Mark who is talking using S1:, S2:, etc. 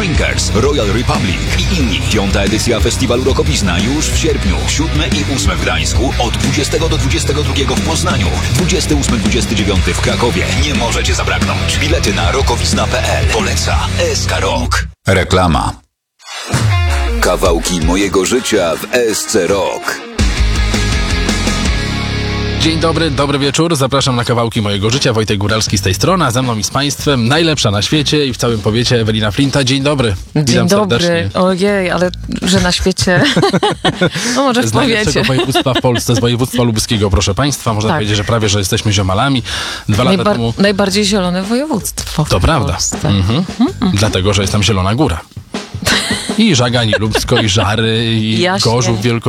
S1: Drinkers, Royal Republic i inni. 5. edycja Festiwalu Rokowizna już w sierpniu. 7 i 8 w Gdańsku, od 20 do 22 w Poznaniu, 28-29 w Krakowie. Nie możecie zabraknąć. Bilety na rokowizna.pl. Poleca SK Rock. Reklama. Kawałki mojego życia w ESC Rock.
S2: Dzień dobry, dobry wieczór. Zapraszam na kawałki mojego życia. Wojtek Góralski z tej strony, a ze mną i z państwem najlepsza na świecie i w całym powiecie Ewelina Flinta. Dzień dobry.
S3: Dzień dobry.
S2: Serdecznie.
S3: Ojej, ale że na świecie. No może w
S2: Z najlepszego
S3: powiecie.
S2: województwa w Polsce, z województwa lubuskiego, proszę państwa. Można
S3: Tak.
S2: powiedzieć, że prawie, że jesteśmy ziomalami. 2 lata temu...
S3: Najbardziej zielone województwo.
S2: To
S3: w
S2: prawda.
S3: Polsce.
S2: Dlatego, że jest tam Zielona Góra. I Żagań, i Lubsko, i Żary, i
S3: Jaśnie.
S2: Gorzów Wielkopolski.